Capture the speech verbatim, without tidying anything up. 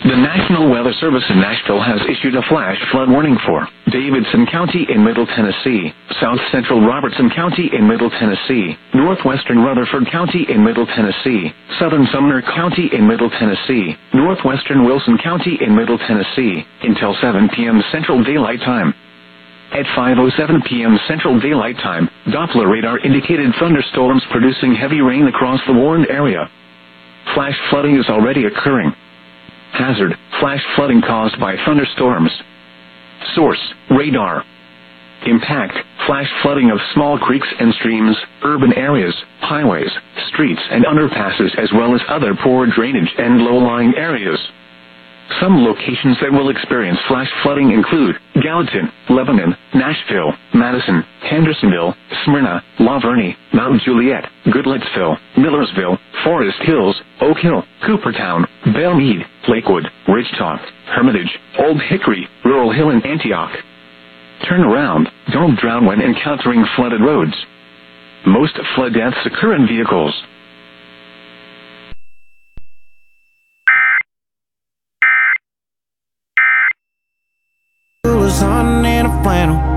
The National Weather Service in Nashville has issued a flash flood warning for Davidson County in Middle Tennessee, South Central Robertson County in Middle Tennessee, Northwestern Rutherford County in Middle Tennessee, Southern Sumner County in Middle Tennessee, Northwestern Wilson County in Middle Tennessee, until seven p.m. Central Daylight Time. At five oh seven p.m. Central Daylight Time, Doppler radar indicated thunderstorms producing heavy rain across the warned area. Flash flooding is already occurring. Hazard: flash flooding caused by thunderstorms. Source: radar. Impact: flash flooding of small creeks and streams, urban areas, highways, streets and underpasses, as well as other poor drainage and low-lying areas. Some locations that will experience flash flooding include Gallatin, Lebanon, Nashville, Madison, Hendersonville, Smyrna, La Vernie, Mount Juliet, Goodlettsville, Millersville, Forest Hills, Oak Hill, Coopertown, Belle Meade, Lakewood, Ridgetop, Hermitage, Old Hickory, Rural Hill and Antioch. Turn around. Don't drown when encountering flooded roads. Most flood deaths occur in vehicles. Was on in a flannel,